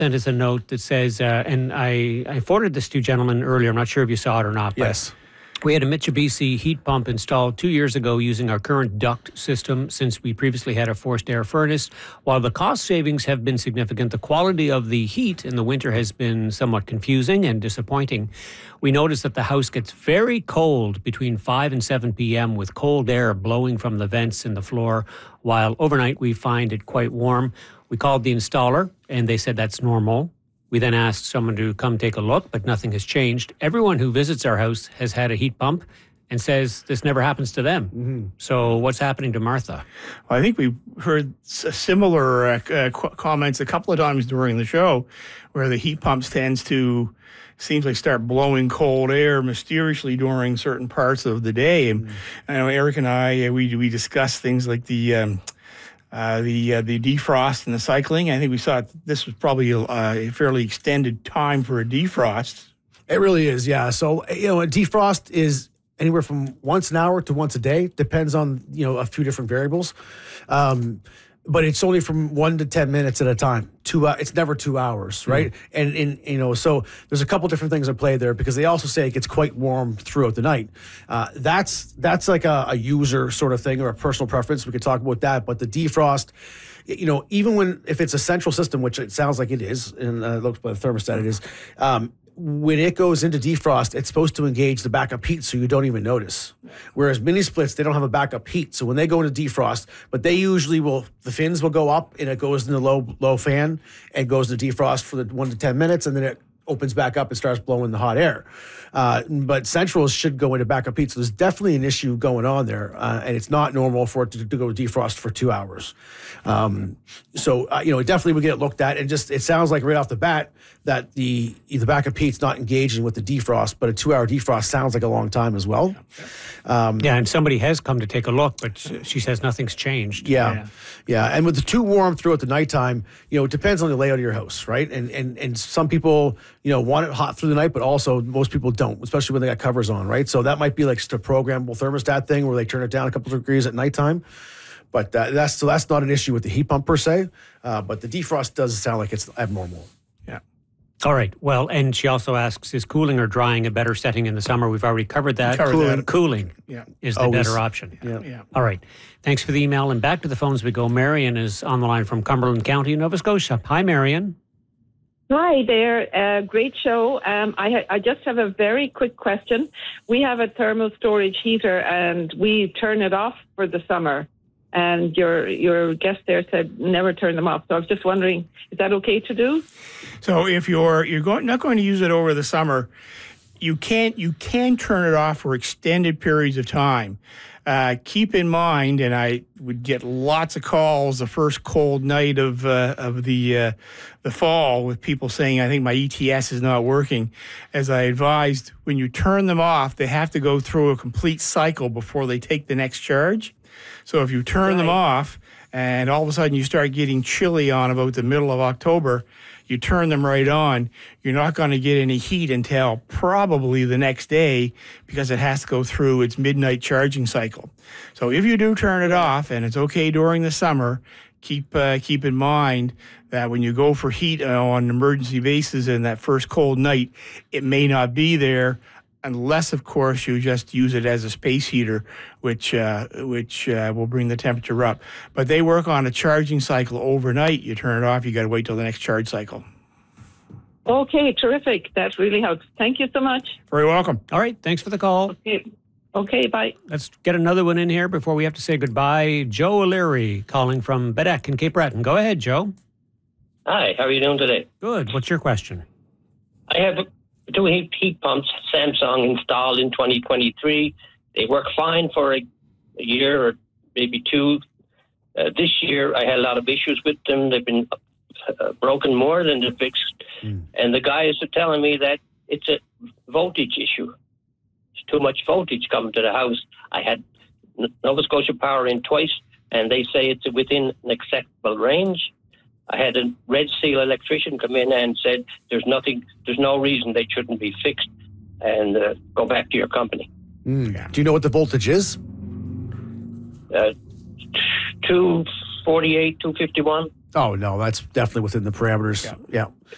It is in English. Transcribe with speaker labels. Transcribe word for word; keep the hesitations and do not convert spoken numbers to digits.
Speaker 1: sent us a note that says, uh, and I, I forwarded this to you gentlemen earlier. I'm not sure if you saw it or not. But
Speaker 2: Yes.
Speaker 1: we had a Mitsubishi heat pump installed two years ago using our current duct system since we previously had a forced air furnace. While the cost savings have been significant, the quality of the heat in the winter has been somewhat confusing and disappointing. We noticed that the house gets very cold between five and seven p.m. with cold air blowing from the vents in the floor, while overnight we find it quite warm. We called the installer and they said that's normal. We then asked someone to come take a look, but nothing has changed. Everyone who visits our house has had a heat pump and says this never happens to them. Mm-hmm. So what's happening to Martha?
Speaker 3: Well, I think we heard similar uh, uh, comments a couple of times during the show where the heat pumps tends to, seems like start blowing cold air mysteriously during certain parts of the day. And mm-hmm. I know Eric and I, uh, we, we discussed things like the... Um, Uh, the uh, the defrost and the cycling. I think we saw this was probably a, a fairly extended time for a defrost.
Speaker 2: It really is, yeah. So, you know, a defrost is anywhere from once an hour to once a day. Depends on, you know, a few different variables. Um, but it's only from one to ten minutes at a time. Two, uh, it's never two hours, right? Mm. And, and, you know, so there's a couple different things at play there because they also say it gets quite warm throughout the night. Uh, that's that's like a, a user sort of thing or a personal preference. We could talk about that. But the defrost, you know, even when, if it's a central system, which it sounds like it is, and uh, it looks by the thermostat it is, um, when it goes into defrost, it's supposed to engage the backup heat so you don't even notice. Whereas mini splits, they don't have a backup heat. So when they go into defrost, but they usually will, the fins will go up and it goes in the low low fan and goes into defrost for the one to ten minutes and then it opens back up and starts blowing the hot air. Uh, but centrals should go into backup heat. So there's definitely an issue going on there. Uh, and it's not normal for it to, to go defrost for two hours. Um, so, uh, you know, it definitely would get looked at. And just, it sounds like right off the bat that the the backup heat's not engaging with the defrost, but a two-hour defrost sounds like a long time as well.
Speaker 1: Um, yeah, and somebody has come to take a look, but she says nothing's changed.
Speaker 2: Yeah, yeah. yeah. And with the too warm throughout the nighttime, you know, it depends on the layout of your house, right? And and and some people, you know, want it hot through the night, but also most people don't, especially when they got covers on, right? So that might be like just a programmable thermostat thing where they turn it down a couple of degrees at nighttime. But uh, that's so that's not an issue with the heat pump per se. Uh, but the defrost does sound like it's abnormal.
Speaker 3: Yeah.
Speaker 1: All right. Well, and she also asks, is cooling or drying a better setting in the summer? We've already covered that.
Speaker 3: Covered
Speaker 1: cooling,
Speaker 3: that.
Speaker 1: cooling
Speaker 3: yeah.
Speaker 1: is the
Speaker 2: Always.
Speaker 1: better option.
Speaker 2: Yeah.
Speaker 3: yeah.
Speaker 1: All right. Thanks for the email. And back to the phones we go. Marion is on the line from Cumberland County, Nova Scotia. Hi, Marion.
Speaker 4: Hi there. Uh, great show. Um, I, ha- I just have a very quick question. We have a thermal storage heater and we turn it off for the summer. And your your guest there said never turn them off. So I was just wondering, is that okay to do?
Speaker 3: So if you're you're going, not going to use it over the summer, you can't you can turn it off for extended periods of time. Uh, keep in mind, and I would get lots of calls the first cold night of uh, of the uh, the fall with people saying, I think my E T S is not working. As I advised, when you turn them off, they have to go through a complete cycle before they take the next charge. So if you turn
Speaker 4: right.
Speaker 3: them off and all of a sudden you start getting chilly on about the middle of October, you turn them right on, you're not going to get any heat until probably the next day because it has to go through its midnight charging cycle. So if you do turn it off, and it's okay during the summer, keep uh, keep in mind that when you go for heat on an emergency basis in that first cold night, it may not be there unless, of course, you just use it as a space heater, which uh, which uh, will bring the temperature up. But they work on a charging cycle overnight. You turn it off, you got to wait till the next charge cycle.
Speaker 4: Okay, terrific. That really helps. Thank you so much.
Speaker 3: Very welcome.
Speaker 1: All right. Thanks for the call.
Speaker 4: Okay, okay bye.
Speaker 1: Let's get another one in here before we have to say goodbye. Joe O'Leary calling from Bedeck in Cape Breton. Go ahead, Joe.
Speaker 5: Hi, how are you doing today?
Speaker 1: Good. What's your question?
Speaker 5: I have two heat, heat pumps, Samsung, installed in twenty twenty-three. They work fine for a, a year or maybe two. Uh, this year, I had a lot of issues with them. They've been uh, broken more than they're fixed. Mm. And the guys are telling me that it's a voltage issue. It's too much voltage coming to the house. I had Nova Scotia Power in twice, and they say it's within an acceptable range. I had a Red Seal electrician come in and said there's nothing, there's no reason they shouldn't be fixed, and uh, go back to your company.
Speaker 2: Mm. Yeah. Do you know what the voltage is?
Speaker 5: Uh, two forty-eight, two fifty-one.
Speaker 2: Oh, no, that's definitely within the parameters. Yeah. yeah.